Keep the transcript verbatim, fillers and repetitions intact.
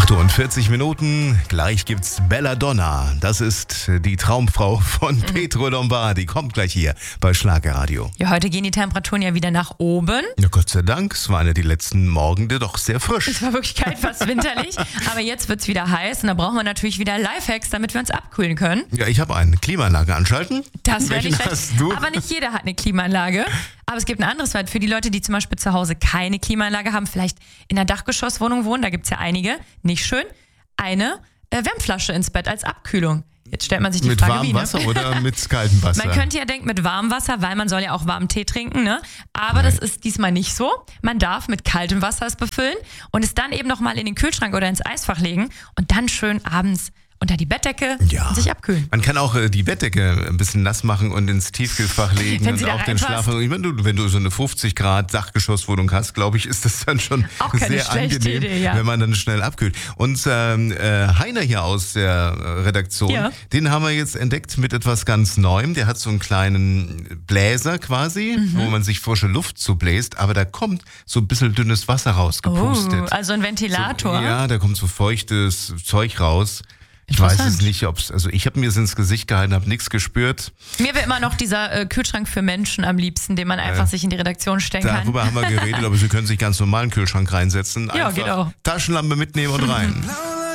achtundvierzig Minuten, gleich gibt's Belladonna. Das ist die Traumfrau von Pietro Lombardi. Kommt gleich hier bei Schlagerradio. Ja, heute gehen die Temperaturen ja wieder nach oben. Ja, Gott sei Dank, es waren ja die letzten Morgende doch sehr frisch. Es war wirklich kalt, fast winterlich. Aber jetzt wird's wieder heiß und da brauchen wir natürlich wieder Lifehacks, damit wir uns abkühlen können. Ja, ich habe eine Klimaanlage anschalten. Das wäre nicht Welchen schlecht. hast du? Aber nicht jeder hat eine Klimaanlage. Aber es gibt ein anderes Wort für die Leute, die zum Beispiel zu Hause keine Klimaanlage haben, vielleicht in einer Dachgeschosswohnung wohnen, da gibt's ja einige, nicht schön, eine äh, Wärmflasche ins Bett als Abkühlung. Jetzt stellt man sich die Mit Frage, warmem wie, ne? Wasser oder mit kaltem Wasser? Man könnte ja denken mit warmem Wasser, weil man soll ja auch warmen Tee trinken, ne? Aber Nein. das ist diesmal nicht so. Man darf mit kaltem Wasser es befüllen und es dann eben nochmal in den Kühlschrank oder ins Eisfach legen und dann schön abends unter die Bettdecke Ja. und sich abkühlen. Man kann auch äh, die Bettdecke ein bisschen nass machen und ins Tiefkühlfach legen Wenn und sie da auch den reinpasst. Schlaf. Ich meine, du, wenn du so eine fünfzig Grad Dachgeschosswohnung hast, glaube ich, ist das dann schon Auch keine sehr schlechte angenehm, Idee, ja. wenn man dann schnell abkühlt. Und ähm, äh, Heiner hier aus der äh, Redaktion, Ja. den haben wir jetzt entdeckt mit etwas ganz Neuem. Der hat so einen kleinen Bläser quasi, Mhm. wo man sich frische Luft zubläst, aber da kommt so ein bisschen dünnes Wasser rausgepustet. Oh, also ein Ventilator. So, ja, da kommt so feuchtes Zeug raus. Ich weiß es Interessant. nicht, ob's, also ich habe mir es ins Gesicht gehalten, habe nichts gespürt. Mir wäre immer noch dieser äh, Kühlschrank für Menschen am liebsten, den man einfach Äh, sich in die Redaktion stellen kann. Darüber haben wir geredet, aber Sie können sich ganz normal in den Kühlschrank reinsetzen. Ja, Einfach geht auch. Taschenlampe mitnehmen und rein.